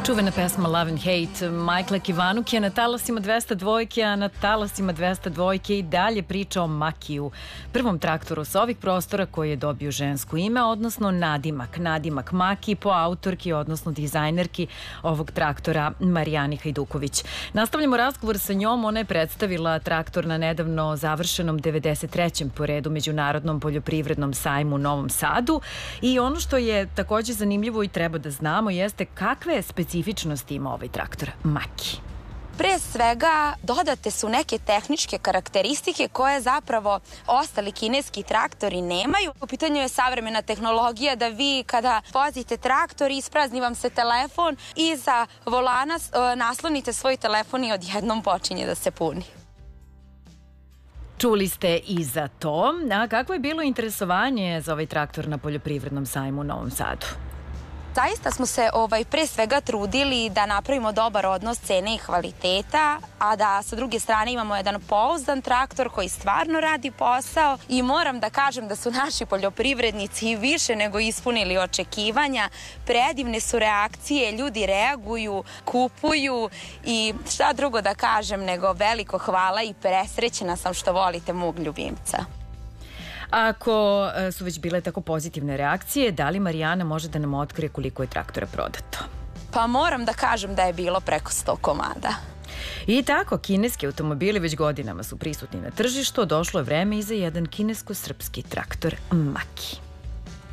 Čuvena pesma Love and Hate Michaela Kivanukija na talasima 202, a na talasima 202 i dalje priča o Makiju, prvom traktoru sa ovih prostora koji je dobio žensko ime, odnosno nadimak Maki po autorki, odnosno dizajnerki ovog traktora Marijani Hajduković. Nastavljamo razgovor sa njom. Ona je predstavila traktor na nedavno završenom 93. po redu Međunarodnom poljoprivrednom sajmu u Novom Sadu i ono što je takođe zanimljivo i treba da znamo jeste kakve specifičnosti ima ovaj traktor Maki. Pre svega, dodate su neke tehničke karakteristike koje zapravo ostali kineski traktori nemaju. U pitanju je savremena tehnologija da vi kada vozite traktor isprazni vam se telefon i za volana naslonite svoj telefon i odjednom počinje da se puni. Čuli ste i za to. A kako je bilo interesovanje za ovaj traktor na poljoprivrednom sajmu u Novom Sadu? Zaista smo se pre svega trudili da napravimo dobar odnos cene i kvaliteta, a da sa druge strane imamo jedan pouzdan traktor koji stvarno radi posao i moram da kažem da su naši poljoprivrednici više nego ispunili očekivanja. Predivne su reakcije, ljudi reaguju, kupuju i šta drugo da kažem nego veliko hvala i presrećena sam što volite mog ljubimca. Ako su već bile tako pozitivne reakcije, da li Marijana može da nam otkrije koliko je traktora prodato? Pa moram da kažem da je bilo preko 100 komada. I tako, kineski automobili već godinama su prisutni na tržištu, došlo je vreme i za jedan kinesko-srpski traktor Maki.